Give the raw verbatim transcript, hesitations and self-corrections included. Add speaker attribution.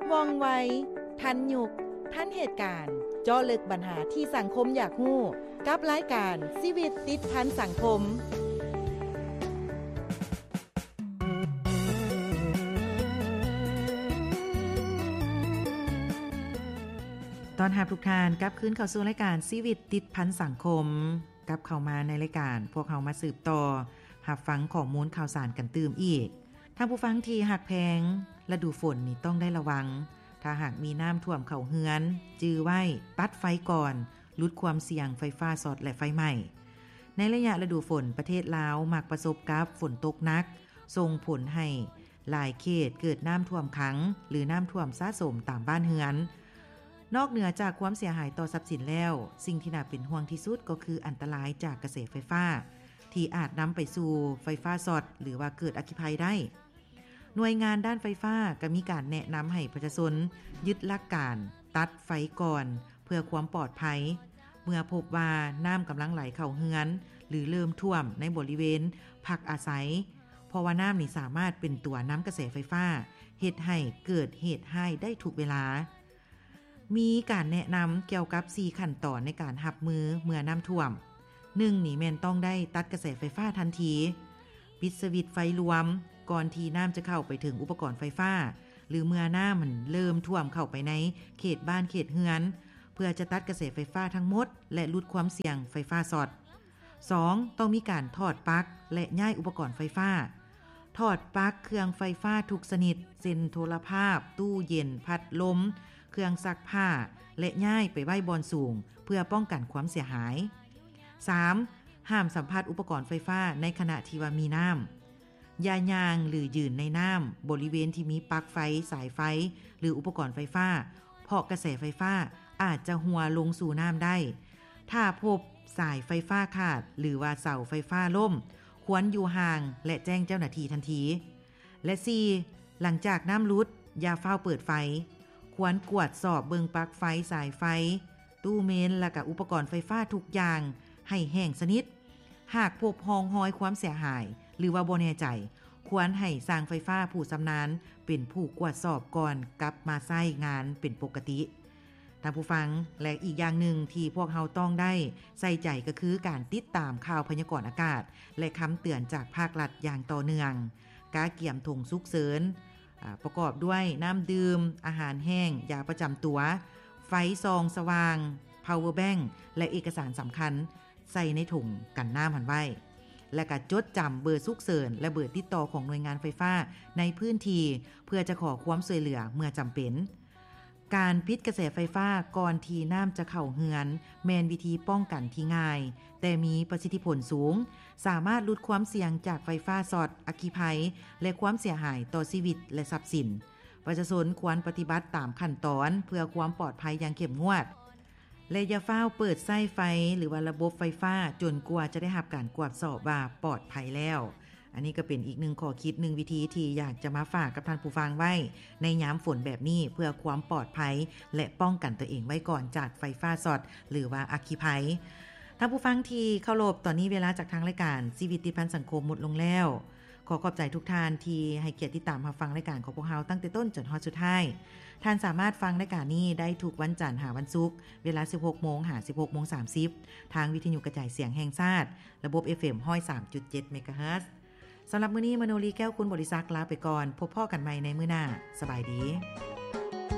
Speaker 1: ว่องไวทันยุคทันเหตุการณ์เจาะลึกปัญหาที่สังคมอยากรู้กับรายการชีวิตติดพันสังคมตอนรับทุกท่านกลับคืนเข้าสู่รายการชีวิตติดพันสังคมกลับเข้ามาในรายการพวกเรามาสืบต่อรับฟังข้อมูลข่าวสารกันตื่มอีกท่านผู้ฟังที่หักแพงฤดูฝนนี่ต้องได้ระวังถ้าหากมีน้ำท่วมเข้าเฮือนจื้อไว้ตัดไฟก่อนลดความเสี่ยงไฟฟ้าช็อตและไฟไหม้ในระยะฤดูฝนประเทศลาวมักประสบกับฝนตกหนักส่งผลให้หลายเขตเกิดน้ำท่วมขังหรือน้ำท่วมสะสมตามบ้านเฮือนนอกเหนือจากความเสียหายต่อทรัพย์สินแล้วสิ่งที่น่าเป็นห่วงที่สุดก็คืออันตรายจากกระแสไฟฟ้าที่อาจนำไปสู่ไฟฟ้าช็อตหรือว่าเกิดอัคคีภัยได้หน่วยงานด้านไฟฟ้าก็มีการแนะนำให้ประชาชนยึดหลักการตัดไฟก่อนเพื่อความปลอดภัยเมื่อพบว่าน้ำกำลังไหลเข้าเฮือนหรือเริ่มท่วมในบริเวณพักอาศัยเพราะว่าน้ำนี่สามารถเป็นตัวน้ำกระแสไฟฟ้าเฮ็ดให้เกิดเหตุให้ได้ทุกเวลามีการแนะนำเกี่ยวกับสี่ขั้นตอนในการรับมือเมื่อน้ำท่วมหนึ่งนี่แม่นต้องได้ตัดกระแสไฟฟ้าทันทีปิดสวิตช์ไฟรวมก่อนที่น้ำจะเข้าไปถึงอุปกรณ์ไฟฟ้าหรือเมื่อน้ำมันเริ่มท่วมเข้าไปในเขตบ้านเขตเฮือนเพื่อจะตัดกระแสไฟฟ้าทั้งหมดและลดความเสี่ยงไฟฟ้าช็อต สอง ต้องมีการถอดปลั๊กและย้ายอุปกรณ์ไฟฟ้าถอดปลั๊กเครื่องไฟฟ้าทุกชนิดเช่นโทรภาพตู้เย็นพัดลมเครื่องซักผ้าและย้ายไปไว้บนสูงเพื่อป้องกันความเสียหาย สาม ห้ามสัมผัสอุปกรณ์ไฟฟ้าในขณะที่ว่ามีน้ำอย่าย่างหรือยืนในน้ำบริเวณที่มีปลั๊กไฟสายไฟหรืออุปกรณ์ไฟฟ้าเพราะกระแสไฟฟ้าอาจจะหัวลงสู่น้ำได้ถ้าพบสายไฟฟ้าขาดหรือว่าเสาไฟฟ้าล่มควรอยู่ห่างและแจ้งเจ้าหน้าที่ทันทีและ สี่ หลังจากน้ำรุดอย่าเฝ้าเปิดไฟควรกวดสอบเบิงปลั๊กไฟสายไฟตู้เมนและก็อุปกรณ์ไฟฟ้าทุกอย่างให้แห้งสนิทหากพบหองหอยความเสียหายหรือว่าบ่แน่ใจควรให้สร้างไฟฟ้าผู้ชำนาญเป็นผู้กวดสอบก่อนกลับมาใช้งานเป็นปกติท่านผู้ฟังและอีกอย่างหนึ่งที่พวกเราต้องได้ใส่ใจก็คือการติดตามข่าวพยากรณ์อากาศและคำเตือนจากภาครัฐอย่างต่อเนื่องกาเกี่ยมถุงฉุกเฉินประกอบด้วยน้ำดื่มอาหารแห้งยาประจำตัวไฟซองสว่าง power bank และเอกสารสำคัญใส่ในถุงกันน้ำหันไว้และก็จดจำเบอร์ฉุกเฉินและเบอร์ติดต่อของหน่วยงานไฟฟ้าในพื้นที่เพื่อจะขอความช่วยเหลือเมื่อจำเป็นการปิดกระแสไฟฟ้าก่อนที่น้ำจะเข้าเฮือนแม่นวิธีป้องกันที่ง่ายแต่มีประสิทธิผลสูงสามารถลดความเสี่ยงจากไฟฟ้าช็อตอัคคีภัยและความเสียหายต่อชีวิตและทรัพย์สินประชาชนควรปฏิบัติตามขั้นตอนเพื่อความปลอดภัยอย่างเข้มงวดและอย่าเฝ้าเปิดไส้ไฟหรือว่าระบบไฟฟ้าจนกว่าจะได้รับการกวดสอบว่าปลอดภัยแล้วอันนี้ก็เป็นอีกหนึ่งข้อคิดหนึ่งวิธีที่อยากจะมาฝากกับท่านผู้ฟังไว้ในยามฝนแบบนี้เพื่อความปลอดภัยและป้องกันตัวเองไว้ก่อนจากไฟฟ้าช็อตหรือว่าอัคคีภัยท่านผู้ฟังที่เคารพตอนนี้เวลาจากทางรายการชีวิตติดพันสังคมหมดลงแล้วขอขอบใจทุกท่านที่ให้เกียรติติดตามรับฟังรายการของพวกเราตั้งแต่ต้นจนฮอดสุดท้ายท่านสามารถฟังรายการนี้ได้ทุกวันจันทร์หาวันศุกร์เวลา สิบหกโมง หา สิบหกโมงสามสิบ ทางวิทยุกระจายเสียงแห่งชาติระบบ เอฟ เอ็ม หนึ่งร้อยสามจุดเจ็ด เมกะเฮิรตซ์สำหรับมื้อนี้มโนรีแก้วคุณบริษัทลาไปก่อนพบพ่อกันใหม่ในมื้อหน้าสบายดี